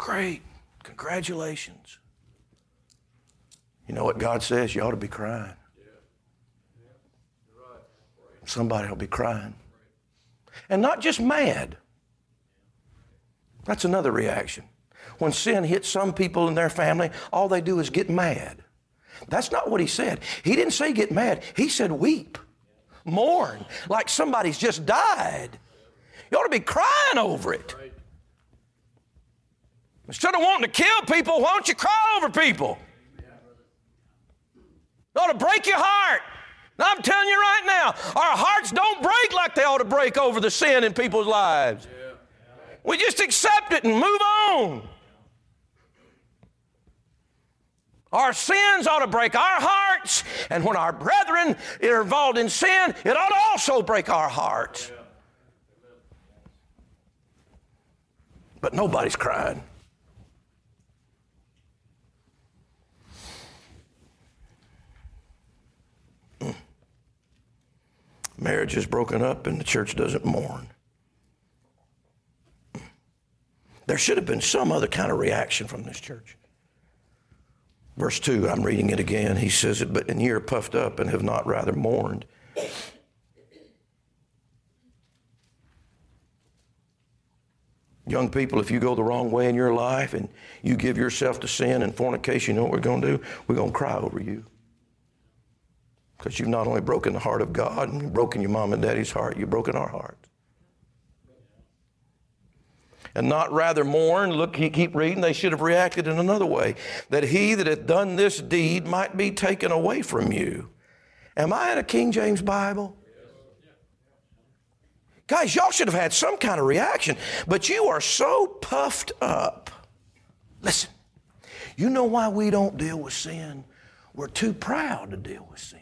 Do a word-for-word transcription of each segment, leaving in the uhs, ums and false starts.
great. Congratulations. You know what God says? You ought to be crying. Somebody will be crying. And not just mad. That's another reaction. When sin hits some people in their family, all they do is get mad. That's not what he said. He didn't say get mad. He said weep, mourn, like somebody's just died. You ought to be crying over it. Instead of wanting to kill people, why don't you cry over people? It ought to break your heart. I'm telling you right now, our hearts don't break like they ought to break over the sin in people's lives. We just accept it and move on. Our sins ought to break our hearts, and when our brethren are involved in sin, it ought to also break our hearts. But nobody's crying. Marriage is broken up and the church doesn't mourn. There should have been some other kind of reaction from this church. Verse two, I'm reading it again. He says it, but and ye are puffed up and have not rather mourned. Young people, if you go the wrong way in your life and you give yourself to sin and fornication, you know what we're going to do? We're going to cry over you. Because you've not only broken the heart of God and you've broken your mom and daddy's heart, you've broken our heart. And not rather mourn, look, keep reading, they should have reacted in another way. That he that hath done this deed might be taken away from you. Am I in a King James Bible? Guys, y'all should have had some kind of reaction, but you are so puffed up. Listen, you know why we don't deal with sin? We're too proud to deal with sin.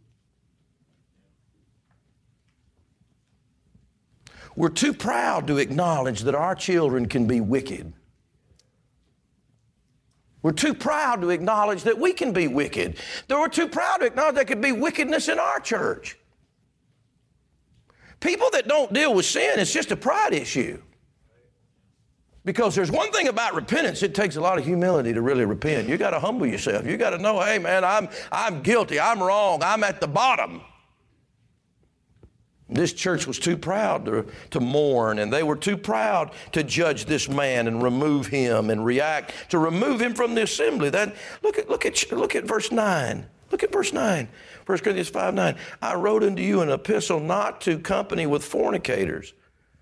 We're too proud to acknowledge that our children can be wicked. We're too proud to acknowledge that we can be wicked. We're too proud to acknowledge there could be wickedness in our church. People that don't deal with sin, it's just a pride issue. Because there's one thing about repentance, it takes a lot of humility to really repent. You got to humble yourself. You got to know, hey man, I'm, I'm guilty, I'm wrong, I'm at the bottom. This church was too proud to, to mourn, and they were too proud to judge this man and remove him and react, to remove him from the assembly. That, look at, look at, look at verse nine. Look at verse nine. First Corinthians five nine. I wrote unto you an epistle not to company with fornicators,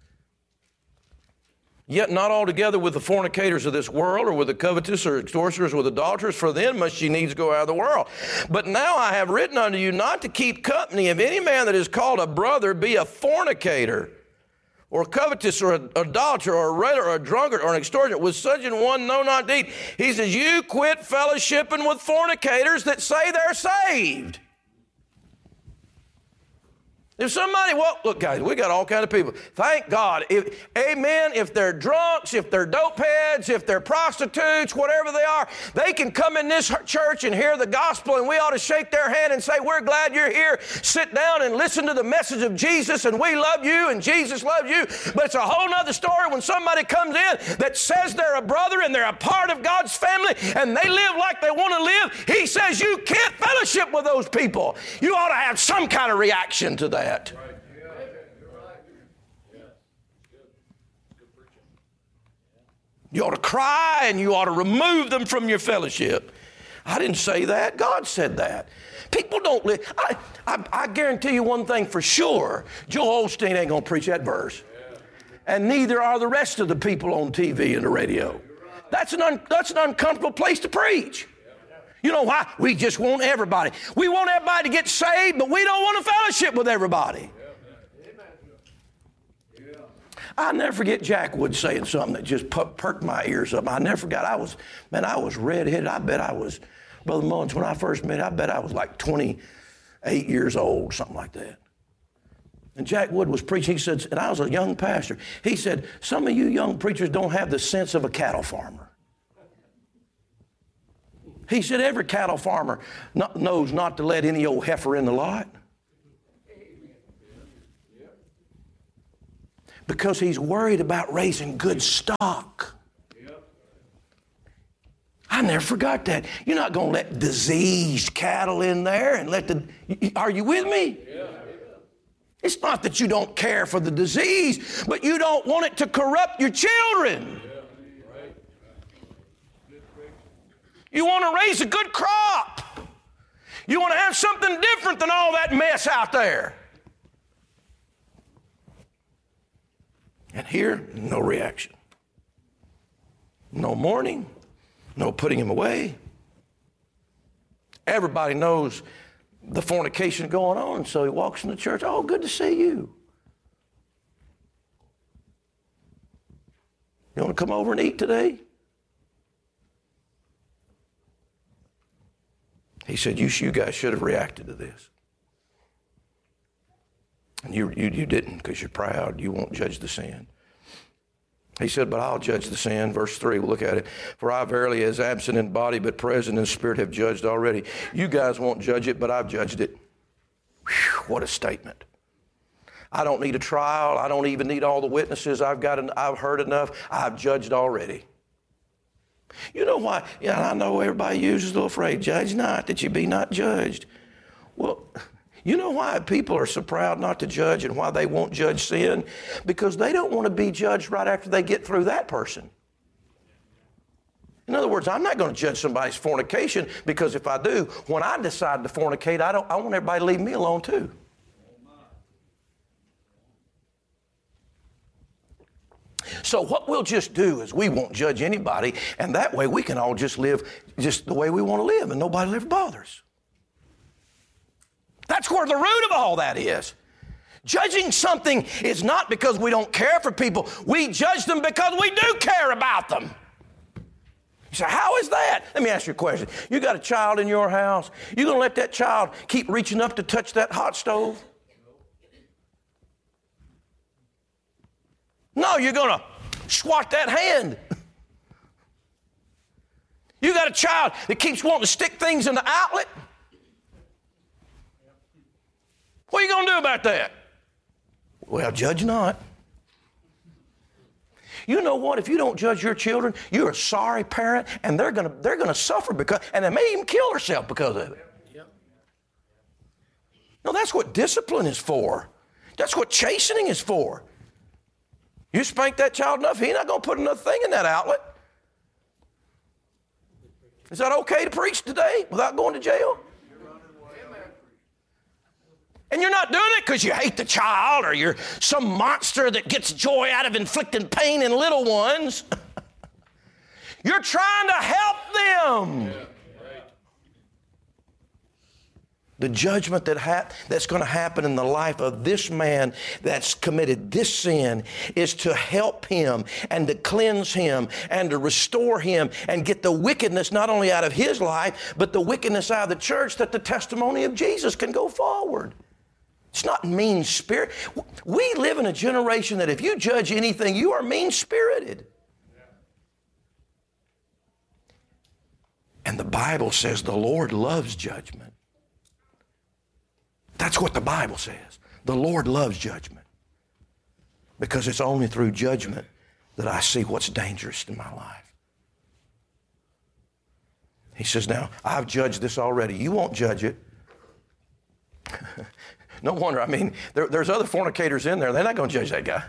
yet not altogether with the fornicators of this world, or with the covetous, or extortioners, or with adulterers, for then must ye needs go out of the world. But now I have written unto you not to keep company if any man that is called a brother be a fornicator, or covetous, or an adulterer, or a railer, or a drunkard, or an extortioner. With such an one know not to eat. He says, you quit fellowshipping with fornicators that say they're saved. If somebody, well, look guys, we got all kinds of people. Thank God. If, amen. If they're drunks, if they're dope heads, if they're prostitutes, whatever they are, they can come in this church and hear the gospel, and we ought to shake their hand and say, we're glad you're here. Sit down and listen to the message of Jesus, and we love you, and Jesus loves you. But it's a whole other story when somebody comes in that says they're a brother and they're a part of God's family, and they live like they want to live. He says you can't fellowship with those people. You ought to have some kind of reaction to that. Right. You ought to cry and you ought to remove them from your fellowship. I didn't say that. God said that. People don't live. I, I, I guarantee you one thing for sure. Joel Osteen ain't going to preach that verse. And neither are the rest of the people on T V and the radio. That's an, un, that's an uncomfortable place to preach. You know why? We just want everybody. We want everybody to get saved, but we don't want to fellowship with everybody. I'll never forget Jack Wood saying something that just perked my ears up. I never forgot. I was, man, I was red-headed. I bet I was, Brother Mullins, when I first met, I bet I was like twenty-eight years old, something like that. And Jack Wood was preaching. He said, and I was a young pastor. He said, some of you young preachers don't have the sense of a cattle farmer. He said, every cattle farmer not, knows not to let any old heifer in the lot. Because he's worried about raising good stock. I never forgot that. You're not going to let diseased cattle in there and let the, are you with me? Yeah. It's not that you don't care for the disease, but you don't want it to corrupt your children. You want to raise a good crop. You want to have something different than all that mess out there. And here, no reaction. No mourning. No putting him away. Everybody knows the fornication going on, so he walks in the church. Oh, good to see you. You want to come over and eat today? He said, you, you guys should have reacted to this. And you, you, you didn't because you're proud. You won't judge the sin. He said, but I'll judge the sin. Verse three, we'll look at it. For I verily, as absent in body, but present in spirit, have judged already. You guys won't judge it, but I've judged it. Whew, what a statement. I don't need a trial. I don't even need all the witnesses. I've got. An, I've heard enough. I've judged already. You know why? Yeah, I know everybody uses the little phrase, judge not, that you be not judged. Well, you know why people are so proud not to judge and why they won't judge sin? Because they don't want to be judged right after they get through that person. In other words, I'm not going to judge somebody's fornication because if I do, when I decide to fornicate, I don't. I want everybody to leave me alone too. So what we'll just do is we won't judge anybody, and that way we can all just live just the way we want to live, and nobody ever bothers. That's where the root of all that is. Judging something is not because we don't care for people. We judge them because we do care about them. You say, how is that? Let me ask you a question. You got a child in your house. You going to let that child keep reaching up to touch that hot stove? No, you're going to swat that hand. You got a child that keeps wanting to stick things in the outlet. What are you going to do about that? Well, judge not. You know what? If you don't judge your children, you're a sorry parent, and they're going to they're going to suffer because, and they may even kill themselves because of it. No, that's what discipline is for. That's what chastening is for. You spank that child enough, he's not going to put another thing in that outlet. Is that okay to preach today without going to jail? And you're not doing it because you hate the child or you're some monster that gets joy out of inflicting pain in little ones. You're trying to help them. The judgment that ha- that's going to happen in the life of this man that's committed this sin is to help him and to cleanse him and to restore him and get the wickedness not only out of his life, but the wickedness out of the church, that the testimony of Jesus can go forward. It's not mean spirit. We live in a generation that if you judge anything, you are mean-spirited. And the Bible says the Lord loves judgment. That's what the Bible says. The Lord loves judgment. Because it's only through judgment that I see what's dangerous in my life. He says, now, I've judged this already. You won't judge it. No wonder. I mean, there, there's other fornicators in there. They're not going to judge that guy.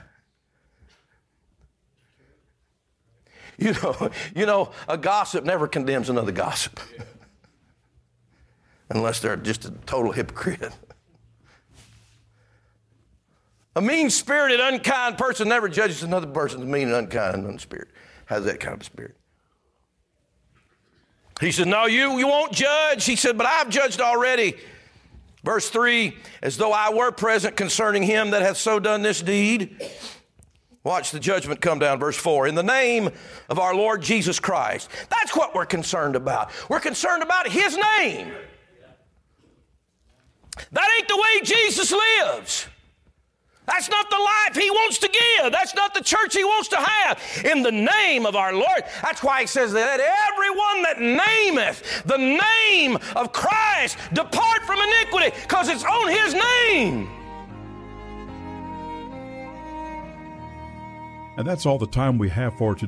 You know, you know, a gossip never condemns another gossip. Unless they're just a total hypocrite. A mean-spirited, unkind person never judges another person as mean and unkind and unspirited. Has that kind of spirit. He said, no, you, you won't judge. He said, but I've judged already. Verse three, as though I were present concerning him that hath so done this deed. Watch the judgment come down. Verse four, in the name of our Lord Jesus Christ. That's what we're concerned about. We're concerned about his name. That ain't the way Jesus lives. That's not the life he wants to give. That's not the church he wants to have. In the name of our Lord. That's why he says that everyone that nameth the name of Christ depart from iniquity, because it's on his name. And that's all the time we have for today.